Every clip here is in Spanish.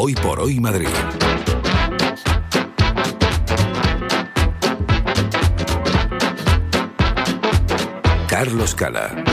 Hoy por Hoy Madrid. Carlos Cala.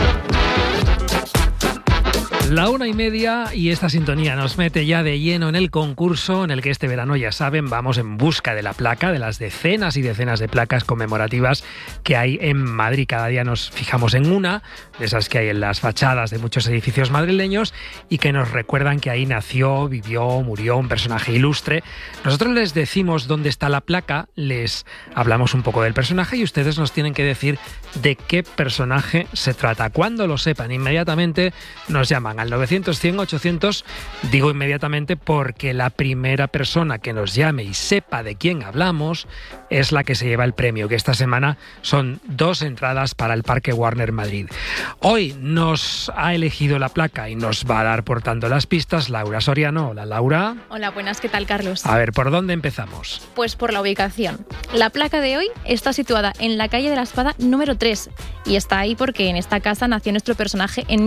La 1:30 y esta sintonía nos mete ya de lleno en el concurso en el que este verano, ya saben, vamos en busca de la placa, de las decenas y decenas de placas conmemorativas que hay en Madrid. Cada día nos fijamos en una, de esas que hay en las fachadas de muchos edificios madrileños y que nos recuerdan que ahí nació, vivió, murió un personaje ilustre. Nosotros les decimos dónde está la placa, les hablamos un poco del personaje y ustedes nos tienen que decir de qué personaje se trata. Cuando lo sepan, inmediatamente nos llaman al 900-100-800, digo inmediatamente porque la primera persona que nos llame y sepa de quién hablamos es la que se lleva el premio, que esta semana son 2 entradas para el Parque Warner Madrid. Hoy nos ha elegido la placa y nos va a dar, por tanto, las pistas Laura Soriano. Hola, Laura. Hola, buenas, ¿qué tal, Carlos? A ver, ¿por dónde empezamos? Pues por la ubicación. La placa de hoy está situada en la calle de la Espada número 3 y está ahí porque en esta casa nació nuestro personaje en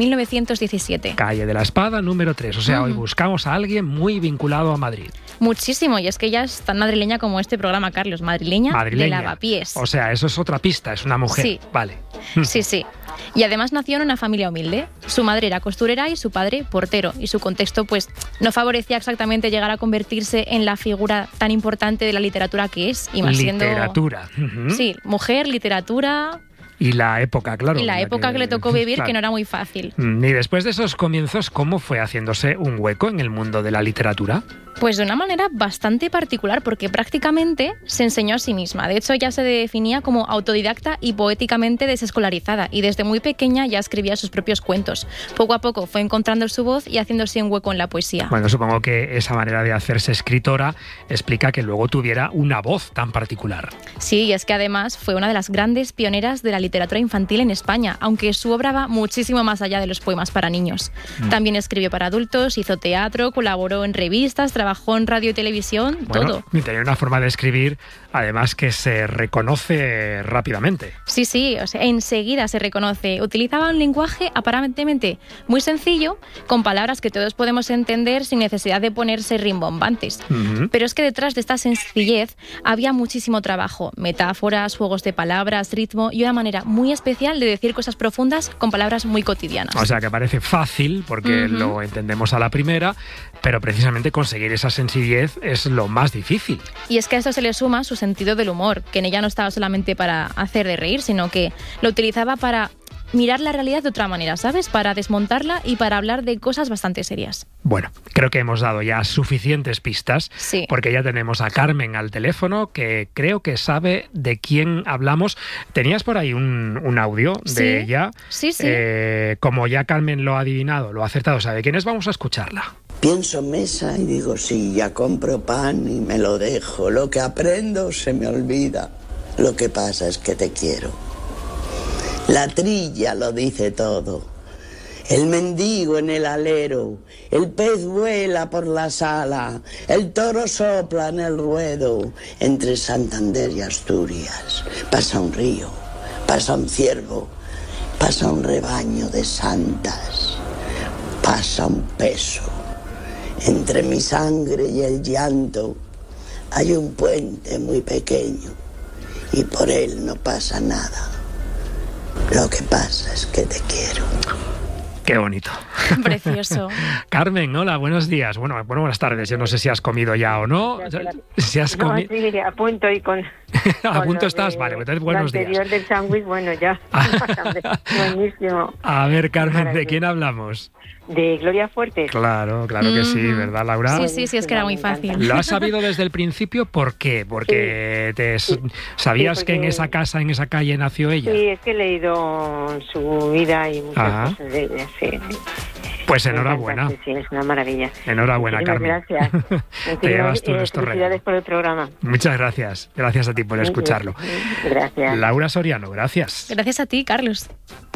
1917. Calle de la Espada número 3, o sea, hoy buscamos a alguien muy vinculado a Madrid. Muchísimo, y es que ella es tan madrileña como este programa, Carlos, madrileña de lavapiés. O sea, eso es otra pista, es una mujer. Sí. Vale. Sí, sí. Y además nació en una familia humilde. Su madre era costurera y su padre portero. Y su contexto, pues, no favorecía exactamente llegar a convertirse en la figura tan importante de la literatura que es. Y más literatura. Sí, mujer, literatura. Y la época, claro. Y la época que le tocó vivir, claro, que no era muy fácil. Y después de esos comienzos, ¿cómo fue haciéndose un hueco en el mundo de la literatura? Pues de una manera bastante particular, porque prácticamente se enseñó a sí misma. De hecho, ella se definía como autodidacta y poéticamente desescolarizada, y desde muy pequeña ya escribía sus propios cuentos. Poco a poco fue encontrando su voz y haciéndose un hueco en la poesía. Bueno, supongo que esa manera de hacerse escritora explica que luego tuviera una voz tan particular. Sí, y es que además fue una de las grandes pioneras de la literatura infantil en España, aunque su obra va muchísimo más allá de los poemas para niños. También escribió para adultos, hizo teatro, colaboró en revistas, trabajó en radio y televisión, todo. Y tenía una forma de escribir, además, que se reconoce rápidamente. Sí, sí, o sea, enseguida se reconoce. Utilizaba un lenguaje aparentemente muy sencillo, con palabras que todos podemos entender sin necesidad de ponerse rimbombantes. Pero es que detrás de esta sencillez había muchísimo trabajo, metáforas, juegos de palabras, ritmo y una manera muy especial de decir cosas profundas con palabras muy cotidianas. O sea, que parece fácil porque lo entendemos a la primera, pero precisamente conseguir esa sencillez es lo más difícil. Y es que a esto se le suma su sentido del humor, que en ella no estaba solamente para hacer de reír, sino que lo utilizaba para mirar la realidad de otra manera, ¿sabes? Para desmontarla y para hablar de cosas bastante serias. Bueno, creo que hemos dado ya suficientes pistas, sí, porque ya tenemos a Carmen al teléfono, que creo que sabe de quién hablamos. Tenías por ahí un audio de ella. Sí, sí. Como ya Carmen lo ha adivinado, lo ha acertado, ¿sabe quiénes? Vamos a escucharla. Pienso en mesa y digo, sí, ya compro pan y me lo dejo. Lo que aprendo se me olvida. Lo que pasa es que te quiero. La trilla lo dice todo. El mendigo en el alero, el pez vuela por la sala, el toro sopla en el ruedo. Entre Santander y Asturias pasa un río, pasa un ciervo, pasa un rebaño de santas, pasa un peso. Entre mi sangre y el llanto hay un puente muy pequeño y por él no pasa nada. Lo que pasa es que te quiero. Qué bonito. Precioso. Carmen, hola, buenos días. Bueno, buenas tardes. Yo no sé si has comido ya o no. Si has comido. Sí, a punto y con... ¿A punto estás? Vale, entonces buenos días. Lo anterior del sándwich, bueno, ya. Buenísimo. A ver, Carmen, ¿de quién hablamos? De Gloria Fuertes. Claro que sí, ¿verdad, Laura? Sí, es que era muy fácil. ¿Lo has sabido desde el principio? ¿Por qué? Porque sabías porque... que en esa casa, en esa calle nació ella. Sí, es que he leído su vida y muchas cosas de ella, sí. Pues enhorabuena. Sí, es una maravilla. Enhorabuena, Carmen. Gracias. Te llevas tú nuestro regalo. Felicidades por el programa. Muchas gracias. Gracias a ti por escucharlo. Gracias. Laura Soriano, gracias. Gracias a ti, Carlos.